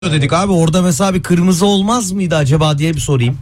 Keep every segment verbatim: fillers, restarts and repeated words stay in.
dedik abi, orada mesela bir kırmızı olmaz mıydı acaba diye bir sorayım.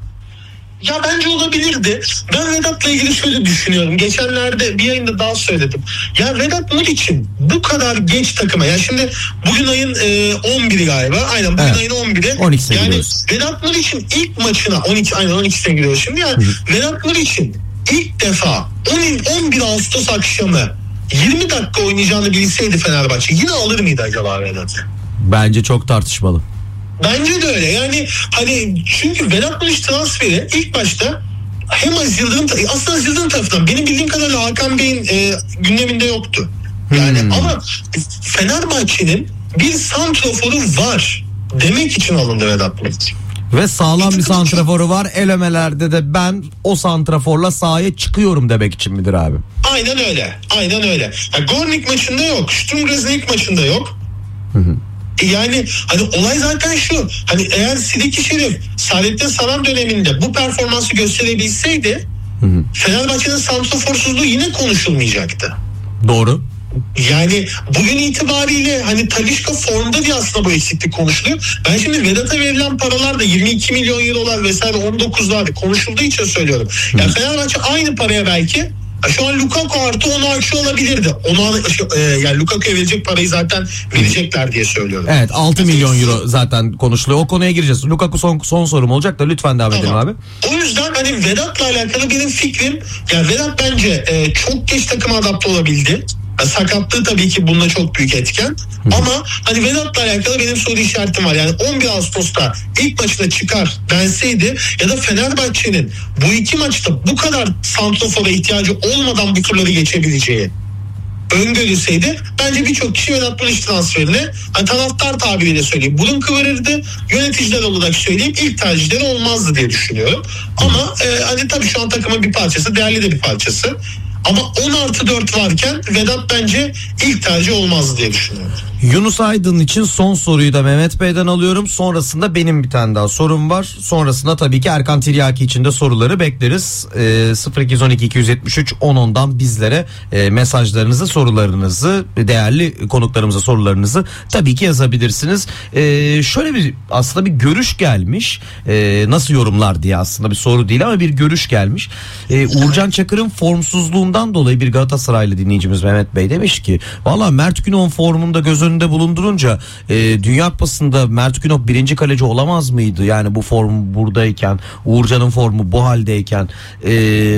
Ya bence olabilirdi. Ben Vedat'la ilgili şöyle düşünüyorum. Geçenlerde bir yayında daha söyledim. Ya Vedat Muriç'in bu kadar genç takıma, ya şimdi bugün ayın e, on biri galiba. Aynen bugün evet. ayın on biri. on ikisine yani gidiyoruz. Vedat Muriç'in ilk maçına on iki aynen on ikisine gidiyoruz şimdi. Yani Vedat Muriç'in ilk defa on bir Ağustos akşamı yirmi dakika oynayacağını bilseydi Fenerbahçe yine alır mıydı acaba Vedat? Bence çok tartışmalı. Bence de öyle. Yani hani çünkü Vedat Muriç transferi ilk başta hem Aziz Yıldırım, aslında Aziz Yıldırım tarafından benim bildiğim kadarıyla Hakan Bey'in e, gündeminde yoktu. Yani hmm. ama Fenerbahçe'nin bir santraforu var demek için alındı Vedat Muriç. Ve sağlam bir santraforu var. Elemelerde de ben o santraforla sahaya çıkıyorum demek için midir abi? Aynen öyle. Aynen öyle. Yani Gornik maçında yok. Sturm Graz'ın ilk maçında yok. Hı hı. Yani hani olay zaten şu, hani eğer Sidiki Şerif Saadettin Saran döneminde bu performansı gösterebilseydi hı hı. Fenerbahçe'nin santraforsuzluğu yine konuşulmayacaktı. Doğru. Yani bugün itibariyle hani Talisca formda diye aslında bu eksiklik konuşuluyor. Ben şimdi Vedat'a verilen paralar da yirmi iki milyon eurolar vesaire on dokuzlar konuşulduğu için söylüyorum. Yani hı. Fenerbahçe aynı paraya belki şu an Lukaku artı onu açıyor olabilirdi. Onu e, yani Lukaku'ya verecek parayı zaten verecekler diye söylüyorum. Evet, altı milyon euro zaten konuşuluyor. O konuya gireceğiz. Lukaku son son sorum olacak da lütfen devam edelim abi. O yüzden hani Vedat'la alakalı benim fikrim, yani Vedat bence e, çok geç takıma adapte olabildi. Sakatlığı tabii ki bunda çok büyük etken. Hı. Ama hani Vedat'la alakalı benim soru işaretim var. Yani on bir Ağustos'ta ilk maçına çıkar denseydi ya da Fenerbahçe'nin bu iki maçta bu kadar santrofora ihtiyacı olmadan bu turları geçebileceği öngörülseydi bence birçok kişi Vedat Muriç transferine, hani taraftar tabiriyle söyleyeyim, burun kıvırırdı. Yöneticiler olarak söyleyeyim, ilk tercihleri olmazdı diye düşünüyorum. Ama e, hani tabii şu an takımın bir parçası, değerli de bir parçası. Ama on artı dört varken Vedat bence ilk tercih olmazdı diye düşünüyorum. Yunus Aydın için son soruyu da Mehmet Bey'den alıyorum. Sonrasında benim bir tane daha sorum var. Sonrasında tabii ki Erkan Tiryaki için de soruları bekleriz. E, sıfır iki on iki iki yetmiş üç on ondan bizlere e, mesajlarınızı, sorularınızı, değerli konuklarımıza sorularınızı tabii ki yazabilirsiniz. E, şöyle bir aslında bir görüş gelmiş. E, nasıl yorumlar diye aslında bir soru değil ama bir görüş gelmiş. E, Uğurcan Çakır'ın formsuzluğundan dolayı bir Galatasaraylı dinleyicimiz Mehmet Bey demiş ki valla Mert Günok'un formunda göz önünde bulundurunca e, Dünya Kupası'nda Mert Günok birinci kaleci olamaz mıydı? Yani bu form buradayken, Uğurcan'ın formu bu haldeyken e,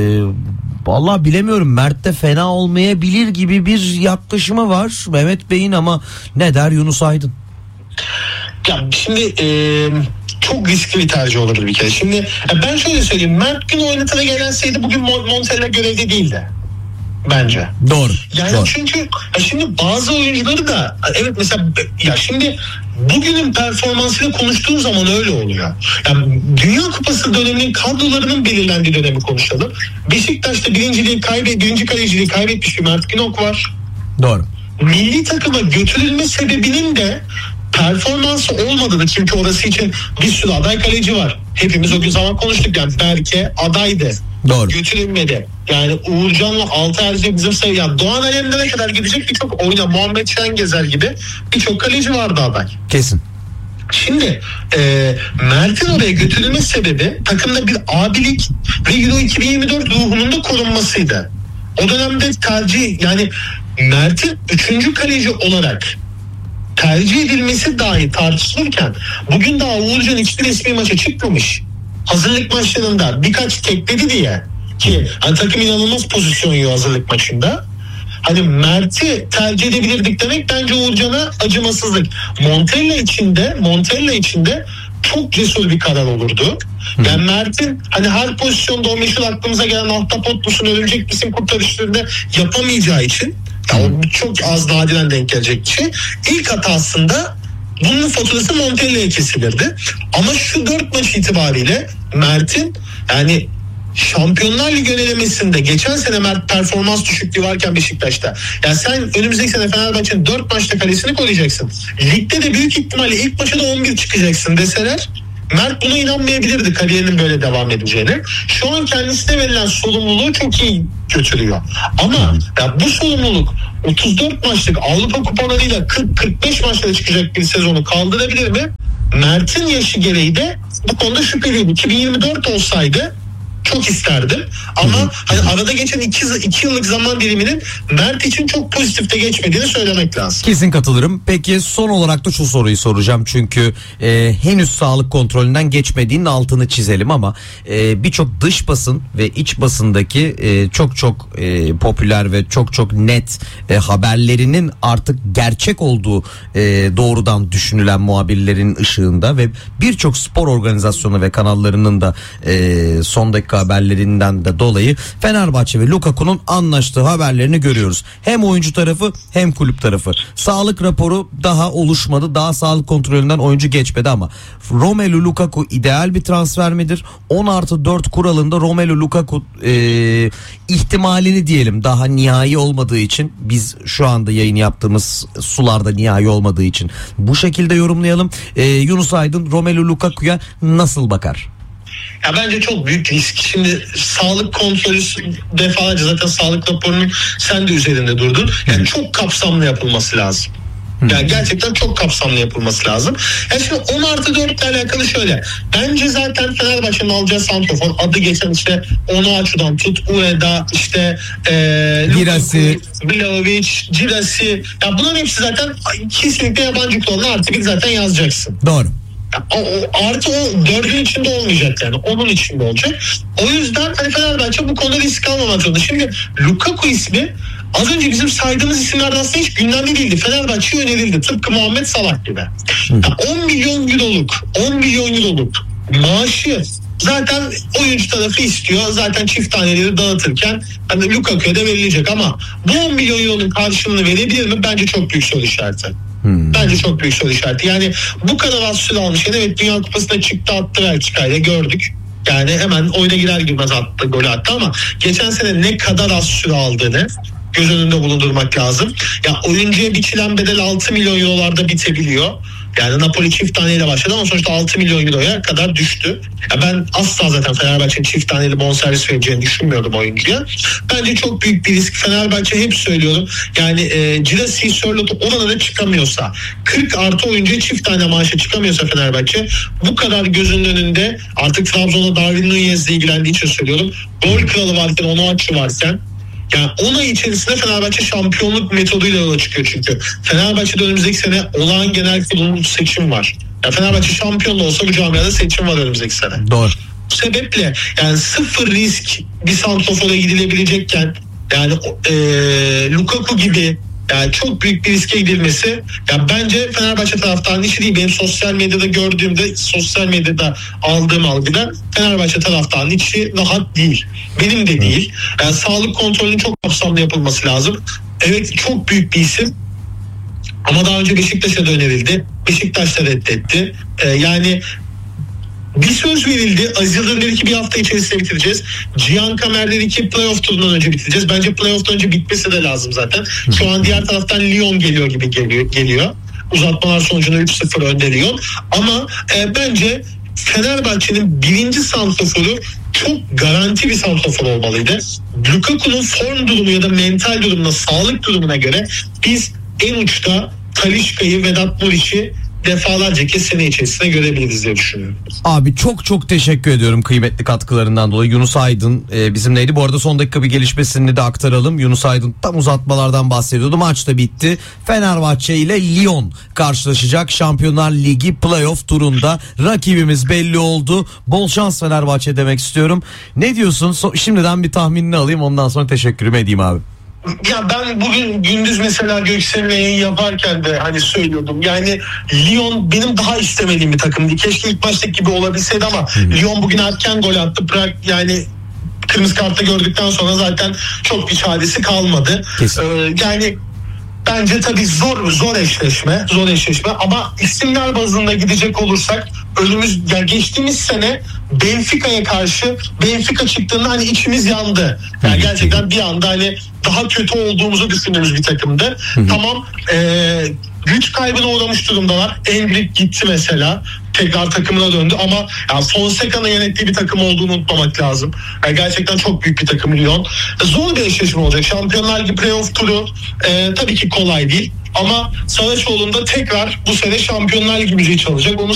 vallahi bilemiyorum, Mert de fena olmayabilir gibi bir yaklaşımı var Mehmet Bey'in, ama ne der Yunus Aydın? Ya şimdi e, çok riskli bir tercih olurdu bir kere. Şimdi ben şöyle söyleyeyim, Mert Günok oynatana gelseydi bugün Montella görevde değildi. Bence. Doğru. Yani doğru. çünkü ya şimdi bazı oyuncuları da evet mesela ya şimdi bugünün performansıyla konuştuğun zaman öyle oluyor. Yani Dünya Kupası döneminin kadrolarının belirlendiği dönemi konuşalım. Beşiktaş'ta birinciliği kaybet, birinci kaleciliği kaybetmiş bir Mert Günok var. Doğru. Milli takıma götürülme sebebinin de performansı olmadığını, çünkü orası için bir sürü aday kaleci var. Hepimiz o gün zaman konuştuk, yani Berke adaydı. Doğru. Götürülmedi. Yani Uğurcan'la Altayer'de bizim sayı, yani Doğan Alemdar'a kadar gidecek birçok oyuna, Muhammed Şengezer gibi birçok kaleci vardı aday. Kesin. Şimdi e, Mert'in oraya götürülme sebebi takımda bir abilik ve Euro iki bin yirmi dört ruhunun da korunmasıydı. O dönemde tercih, yani Mert'in üçüncü kaleci olarak tercih edilmesi dahi tartışılırken bugün daha Uğurcan hiçbir resmi maça çıkmamış. Hazırlık maçlarında birkaç tekledi diye, ki hani takım inanılmaz pozisyon yiyor hazırlık maçında. Hani Mert'i tercih edebilirdik demek bence Uğurcan'a acımasızlık. Montella içinde, Montella içinde çok cesur bir karar olurdu. Yani Mert'in hani her pozisyonda o meşhur aklımıza gelen ahtapot musun, örümcek misin kurtarışlarında yapamayacağı için, ya o çok az nadiren denk gelecek bir şey. İlk hatasında bunun faturası Montella'ya kesilirdi. Ama şu dört maç itibariyle Mert'in, yani Şampiyonlar Ligi önelemesinde geçen sene Mert performans düşüklüğü varken Beşiktaş'ta, yani sen önümüzdeki sene Fenerbahçe'nin dört maçta kalesini koruyacaksın. Ligde de büyük ihtimalle ilk maça da on bir çıkacaksın deseler, Mert buna inanmayabilirdi kariyerinin böyle devam edeceğine. Şu an kendisine verilen sorumluluğu çok iyi götürüyor. Ama ya bu sorumluluk otuz dört maçlık Avrupa kupalarıyla kırk kırk beş maçlara çıkacak bir sezonu kaldırabilir mi? Mert'in yaşı gereği de bu konuda şüpheliyim. iki bin yirmi dört olsaydı çok isterdim. Ama hani arada geçen iki, iki yıllık zaman diliminin Mert için çok pozitifte geçmediğini söylemek lazım. Kesin katılırım. Peki son olarak da şu soruyu soracağım. Çünkü e, henüz sağlık kontrolünden geçmediğinin altını çizelim ama e, birçok dış basın ve iç basındaki e, çok çok e, popüler ve çok çok net e, haberlerinin artık gerçek olduğu e, doğrudan düşünülen muhabirlerin ışığında ve birçok spor organizasyonu ve kanallarının da e, son dakika haberlerinden de dolayı Fenerbahçe ve Lukaku'nun anlaştığı haberlerini görüyoruz. Hem oyuncu tarafı hem kulüp tarafı. Sağlık raporu daha oluşmadı. Daha sağlık kontrolünden oyuncu geçmedi ama Romelu Lukaku ideal bir transfer midir? on artı dört kuralında Romelu Lukaku e, ihtimalini diyelim daha nihai olmadığı için, biz şu anda yayın yaptığımız sularda nihai olmadığı için bu şekilde yorumlayalım. E, Yunus Aydın Romelu Lukaku'ya nasıl bakar? Ya bence çok büyük risk. Şimdi sağlık kontrolü defalarca zaten sağlık raporunun sen de üzerinde durdun. Yani çok kapsamlı yapılması lazım. Yani gerçekten çok kapsamlı yapılması lazım. Yani şimdi on artı dört ile alakalı şöyle. Bence zaten Fenerbahçe'nin alacağı santrafor adı geçen işte Onuachu'dan tut Ueda işte ee, Girasi, Vlahovic, Girasi. Ya bunların hepsi zaten kesinlikle yabancı kullanılan artı bir zaten yazacaksın. Doğru. O, o, artı o dördün içinde olmayacak yani. Onun içinde olacak. O yüzden hani Fenerbahçe bu konuda risk almamak zorunda. Şimdi Lukaku ismi az önce bizim saydığımız isimlerden aslında hiç gündemde değildi. Fenerbahçe'ye önerildi. Tıpkı Muhammed Salah gibi. Yani on milyon euroluk on milyon euroluk maaşı zaten oyuncu tarafı istiyor. Zaten çift taneleri dağıtırken hani Lukaku'ya da verilecek ama bu on milyon euroluk karşılığını verebilir mi? Bence çok büyük soru işareti. Hmm. Bence çok büyük soru işareti. Yani bu kadar az süre almış. Yani evet, Dünya Kupası'na çıktı, attı Belçika'yla gördük. Yani hemen oyuna girer girmez attı, golü attı ama geçen sene ne kadar az süre aldığını göz önünde bulundurmak lazım. Ya oyuncuya biçilen bedel altı milyon eurolarda bitebiliyor. Yani Napoli çift taneyle başladı ama sonuçta altı milyon euroya kadar düştü. Ya ben asla zaten Fenerbahçe'nin çift taneli bonservis vereceğini düşünmüyordum oyuncuya. Bence çok büyük bir risk. Fenerbahçe hep söylüyorum. Yani e, Girasi, Sörlot'u oralara çıkamıyorsa, kırk artı oyuncuya çift tane maaşa çıkamıyorsa Fenerbahçe, bu kadar gözünün önünde artık Trabzon'da Darwin Nunez'le ilgilendiği için söylüyorum. Gol kralı varken, Onuachu varken, yani on ay içerisinde Fenerbahçe şampiyonluk metoduyla yola çıkıyor çünkü. Fenerbahçe'de önümüzdeki sene olağan genel kurulu seçim var. Yani Fenerbahçe şampiyon da olsa bu camiada seçim var önümüzdeki sene. Doğru. Bu sebeple yani sıfır risk bir santrofora gidilebilecekken yani e, Lukaku gibi yani çok büyük bir riske gidilmesi ya bence Fenerbahçe taraftarının işi değil. Benim sosyal medyada gördüğümde, sosyal medyada aldığım algıda Fenerbahçe taraftarının işi rahat değil. Benim de değil. Yani sağlık kontrolünün çok kapsamlı yapılması lazım. Evet, çok büyük bir isim. Ama daha önce Beşiktaş'a da önerildi. Beşiktaş da reddetti. Ee, yani bir söz verildi. Aziz Yıldırım dedi ki bir hafta içerisinde bitireceğiz. Cihan Kamer dedi ki playoff turundan önce bitireceğiz. Bence playoff'tan önce bitmesi de lazım zaten. Şu an diğer taraftan Lyon geliyor gibi geliyor. geliyor. Uzatmalar sonucunda üç sıfır önde Lyon. Ama e, bence Fenerbahçe'nin birinci santraforu çok garanti bir santrafor olmalıydı. Lukaku'nun form durumu ya da mental durumuna, sağlık durumuna göre biz en uçta Talisca'yı, Vedat Muriç'i defalarca kez sene içerisinde görebiliriz diye düşünüyorum. Abi çok çok teşekkür ediyorum kıymetli katkılarından dolayı. Yunus Aydın e, bizimleydi. Bu arada son dakika bir gelişmesini de aktaralım. Yunus Aydın tam uzatmalardan bahsediyordu. Maç da bitti. Fenerbahçe ile Lyon karşılaşacak. Şampiyonlar Ligi playoff turunda rakibimiz belli oldu. Bol şans Fenerbahçe demek istiyorum. Ne diyorsun? So- şimdiden bir tahminini alayım, ondan sonra teşekkürümü edeyim abi. Ya ben bugün gündüz mesela Göksel'le yayın yaparken de hani söylüyordum. Yani Lyon benim daha istemediğim bir takımdı. Keşke ilk baştaki gibi olabilseydi ama hmm. Lyon bugün erken gol attı. Prag yani kırmızı kartı gördükten sonra zaten çok bir çaresi kalmadı. Ee, yani bence tabii zor zor eşleşme, zor eşleşme ama isimler bazında gidecek olursak önümüz yani geçtiğimiz sene Benfica'ya karşı Benfica çıktığında hani içimiz yandı. Yani gerçekten bir anda hani daha kötü olduğumuzu düşündüğümüz bir takımdı. Tamam, ee, güç kaybına uğramış durumdalar. Endrick gitti mesela. Tekrar takımına döndü ama yani Fonseca'nın yönettiği bir takım olduğunu unutmamak lazım. Yani gerçekten çok büyük bir takım Lyon. Zor bir eşleşme olacak. Şampiyonlar Ligi playoff turu e, tabii ki kolay değil. Ama Saraçoğlu'nda tekrar bu sene Şampiyonlar Ligi müziği çalacak. Onu